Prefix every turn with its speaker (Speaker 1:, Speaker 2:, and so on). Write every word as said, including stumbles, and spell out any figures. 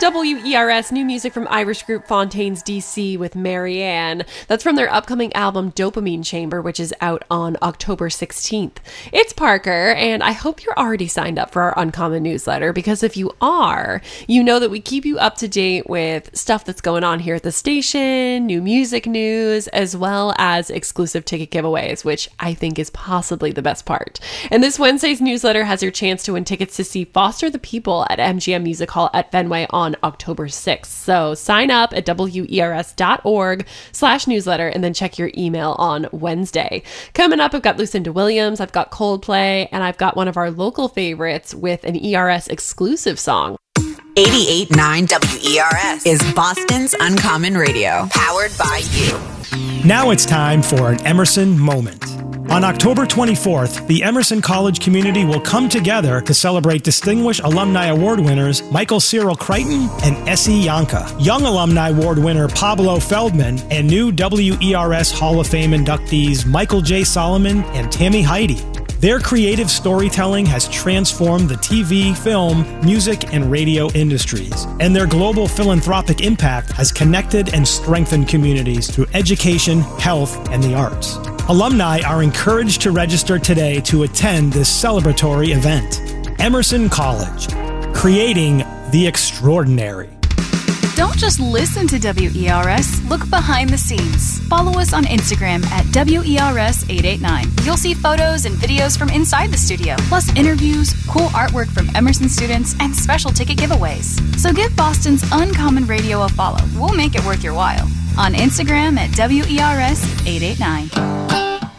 Speaker 1: W E R S, new music from Irish group Fontaines D C with Marianne. That's from their upcoming album Dopamine Chamber, which is out on October sixteenth. It's Parker, and I hope you're already signed up for our Uncommon newsletter, because if you are, you know that we keep you up to date with stuff that's going on here at the station, new music news, as well as exclusive ticket giveaways, which I think is possibly the best part. And this Wednesday's newsletter has your chance to win tickets to see Foster the People at M G M Music Hall at Fenway on October sixth. So sign up at wers.org slash newsletter and then check your email on Wednesday. Coming up, I've got Lucinda Williams, I've got Coldplay, and I've got one of our local favorites with an E R S exclusive song.
Speaker 2: eighty-eight point nine W E R S is Boston's Uncommon Radio, powered by you.
Speaker 3: Now it's time for an Emerson Moment. On October twenty-fourth, the Emerson College community will come together to celebrate Distinguished Alumni Award winners Michael Cyril Crichton and Essie Yanka, Young Alumni Award winner Pablo Feldman, and new W E R S Hall of Fame inductees Michael J. Solomon and Tammy Heidi. Their creative storytelling has transformed the T V, film, music, and radio industries, and their global philanthropic impact has connected and strengthened communities through education, health, and the arts. Alumni are encouraged to register today to attend this celebratory event. Emerson College, creating the extraordinary.
Speaker 4: Don't just listen to W E R S, look behind the scenes. Follow us on Instagram at W E R S eight eight nine. You'll see photos and videos from inside the studio, plus interviews, cool artwork from Emerson students, and special ticket giveaways. So give Boston's Uncommon Radio a follow. We'll make it worth your while. On Instagram at W E R S eight eight nine.